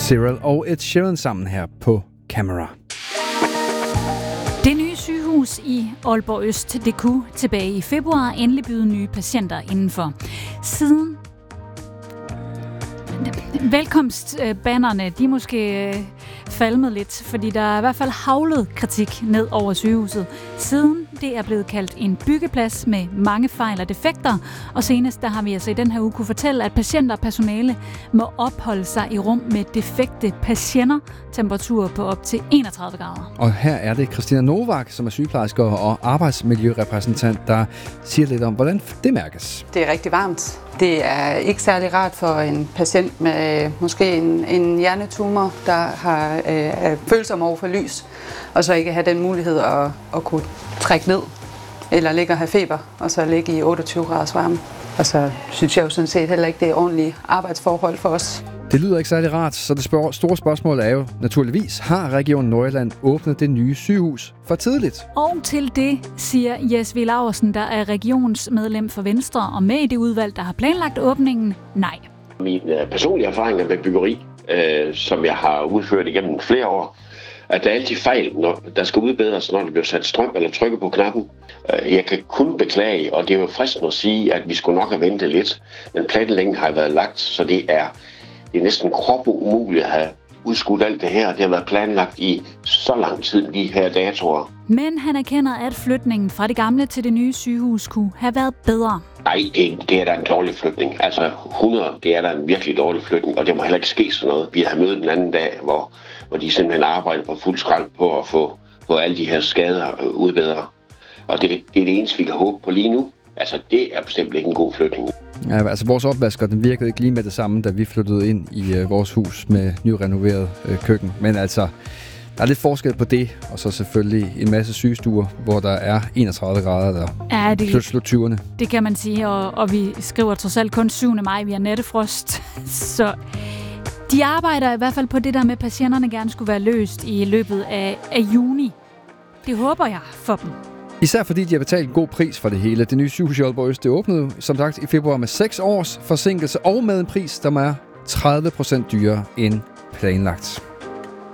Cyril og Ed Sheeran sammen her på Camera. Det nye sygehus i Aalborg Øst, det kunne tilbage i februar endelig byde nye patienter indenfor. Siden velkomstbannerne, de er måske falmet lidt, fordi der er i hvert fald haglet kritik ned over sygehuset, siden det er blevet kaldt en byggeplads med mange fejl og defekter, og senest der har vi altså i den her uge kunne fortælle, at patienter og personale må opholde sig i rum med defekte patienter, temperaturer på op til 31 grader. Og her er det Christina Novak, som er sygeplejerske og arbejdsmiljørepræsentant, der siger lidt om, hvordan det mærkes. Det er rigtig varmt. Det er ikke særlig rart for en patient med måske en hjernetumor, der er følsom over for lys, og så ikke have den mulighed at kunne trække ned, eller ligge og have feber, og så ligge i 28 graders varme. Og så synes jeg jo sådan set heller ikke, det er ordentlige arbejdsforhold for os. Det lyder ikke særlig rart, så det store spørgsmål er jo naturligvis, har Region Nordjylland åbnet det nye sygehus for tidligt? Og til det siger Jes V. Laursen, der er regionsmedlem for Venstre og med i det udvalg, der har planlagt åbningen, nej. Min personlige erfaring med byggeri, som jeg har udført igennem flere år, at der er altid fejl, når der skal udbedres, når der bliver sat strøm eller trykket på knappen. Jeg kan kun beklage, og det er jo fristende at sige, at vi skulle nok have ventet lidt, men planlægningen har været lagt, så det er næsten umuligt at have udskudt alt det her. Det har været planlagt i så lang tid, de her datoer. Men han erkender, at flytningen fra det gamle til det nye sygehus kunne have været bedre. Nej, det er da en dårlig flytning. Altså 100, det er da en virkelig dårlig flytning, og det må heller ikke ske sådan noget. Vi har mødt den anden dag, hvor de simpelthen arbejder på fuld skrald på at få alle de her skader udbedret. Og det er det eneste, vi kan håbe på lige nu. Altså, det er bestemt ikke en god flytning. Ja, altså vores opvasker, den virkede ikke lige med det samme, da vi flyttede ind i vores hus med nyrenoveret køkken. Men altså, der er lidt forskel på det, og så selvfølgelig en masse sygestuer, hvor der er 31 grader der. Ja, det slut 20'erne. Det kan man sige, og vi skriver trods alt kun 7. maj, vi har nattefrost. Så de arbejder i hvert fald på det der med, at patienterne gerne skulle være løst i løbet af juni. Det håber jeg for dem. Især fordi de har betalt en god pris for det hele. Det nye sygehus i Aalborg Øst, det åbnede som sagt i februar med 6 års forsinkelse og med en pris, der er 30% dyrere end planlagt.